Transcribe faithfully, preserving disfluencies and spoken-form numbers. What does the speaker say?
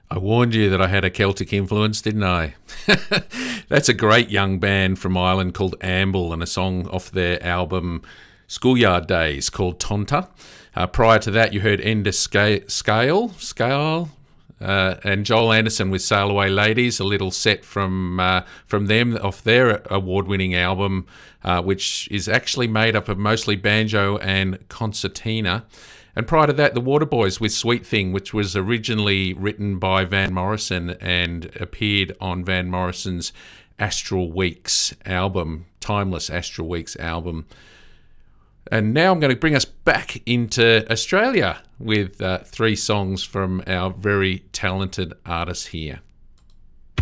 I warned you that I had a Celtic influence, didn't I? That's a great young band from Ireland called Amble, and a song off their album Schoolyard Days called Tonta. Uh, prior to that, you heard Enda Scale, Scale, Scale uh, and Joel Anderson with Sail Away Ladies, a little set from uh, from them off their award-winning album, uh, which is actually made up of mostly banjo and concertina. And prior to that, the Waterboys with Sweet Thing, which was originally written by Van Morrison and appeared on Van Morrison's Astral Weeks album, Timeless Astral Weeks album. And now I'm going to bring us back into Australia with uh, three songs from our very talented artists here.